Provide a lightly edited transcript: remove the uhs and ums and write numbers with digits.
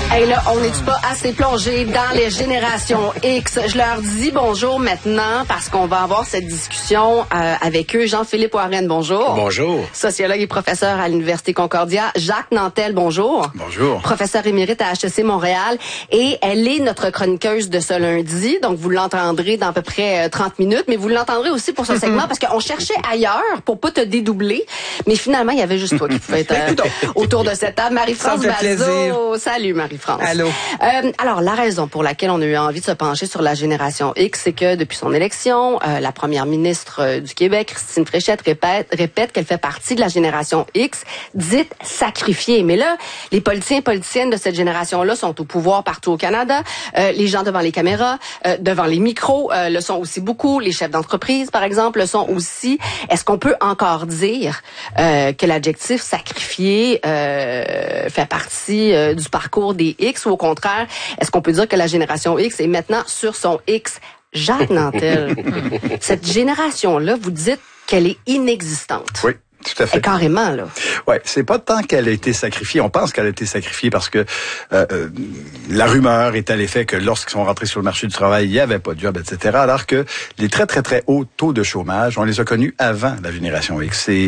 Hey là, on n'est-tu pas assez plongé dans les générations X? Je leur dis bonjour maintenant parce qu'on va avoir cette discussion avec eux. Jean-Philippe Warren, bonjour. Bonjour. Sociologue et professeur à l'Université Concordia. Jacques Nantel, bonjour. Bonjour. Professeur émérite à HEC Montréal. Et elle est notre chroniqueuse de ce lundi. Donc, vous l'entendrez dans à peu près 30 minutes. Mais vous l'entendrez aussi pour ce segment parce qu'on cherchait ailleurs pour pas te dédoubler. Mais finalement, il y avait juste toi qui pouvais être autour de cette table. Marie-France Bazot. Salut, Marie-France. Allô. Alors, la raison pour laquelle on a eu envie de se pencher sur la génération X, c'est que depuis son élection, la première ministre du Québec, Christine Fréchette, répète qu'elle fait partie de la génération X, dite sacrifiée. Mais là, les politiciens et politiciennes de cette génération-là sont au pouvoir partout au Canada. Les gens devant les caméras, devant les micros, le sont aussi beaucoup. Les chefs d'entreprise, par exemple, le sont aussi. Est-ce qu'on peut encore dire que l'adjectif sacrifié fait partie du parcours des X, ou au contraire, est-ce qu'on peut dire que la génération X est maintenant sur son X? Jacques Nantel, cette génération-là, vous dites qu'elle est inexistante. Oui. Tout à fait. Et carrément, là. Ouais, c'est pas tant qu'elle a été sacrifiée. On pense qu'elle a été sacrifiée parce que la rumeur est à l'effet que lorsqu'ils sont rentrés sur le marché du travail, il n'y avait pas de job, etc. Alors que les très, très, très hauts taux de chômage, on les a connus avant la génération X.